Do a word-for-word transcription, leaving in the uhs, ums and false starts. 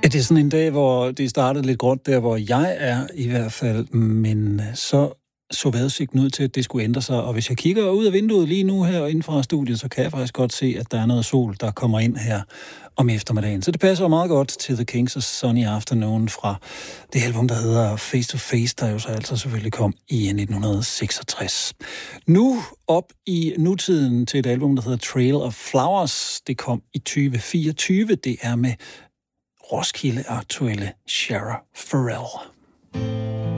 Ja, det er sådan en dag, hvor det startede lidt gråt der, hvor jeg er i hvert fald, men så så vejrudsigten ud til, at det skulle ændre sig. Og hvis jeg kigger ud af vinduet lige nu her inden fra studiet, så kan jeg faktisk godt se, at der er noget sol, der kommer ind her om eftermiddagen. Så det passer meget godt til The Kings' Sunny Afternoon fra det album, der hedder Face to Face, der jo så altså selvfølgelig kom i nitten seksogtres. Nu op i nutiden til et album, der hedder Trail of Flowers. Det kom i tyve fireogtyve. Det er med Roskilde-aktuelle Shara Farrell.